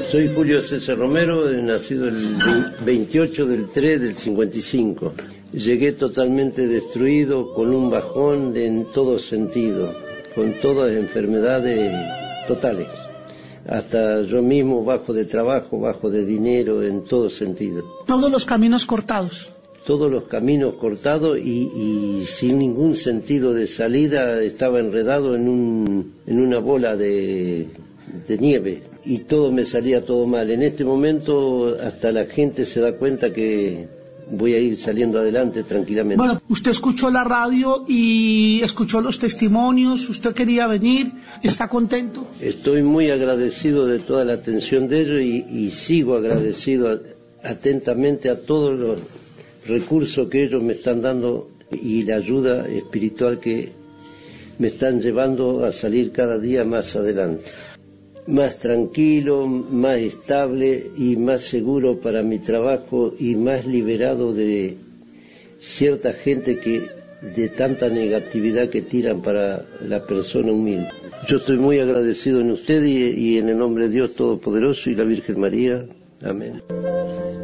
Soy Julio César Romero, nacido el 28 del 3 del 55. Llegué totalmente destruido, con un bajón en todo sentido, con todas enfermedades totales. Hasta yo mismo bajo de trabajo, bajo de dinero, en todo sentido. Todos los caminos cortados. Todos los caminos cortados y sin ningún sentido de salida. Estaba enredado en una bola de nieve y todo me salía todo mal. En este momento hasta la gente se da cuenta que voy a ir saliendo adelante tranquilamente. Bueno, usted escuchó la radio y escuchó los testimonios, usted quería venir, ¿está contento? Estoy muy agradecido de toda la atención de ellos y sigo agradecido atentamente a todos los recursos que ellos me están dando y la ayuda espiritual que me están llevando a salir cada día más adelante. Más tranquilo, más estable y más seguro para mi trabajo y más liberado de cierta gente que de tanta negatividad que tiran para la persona humilde. Yo estoy muy agradecido en usted y en el nombre de Dios Todopoderoso y la Virgen María. Amén.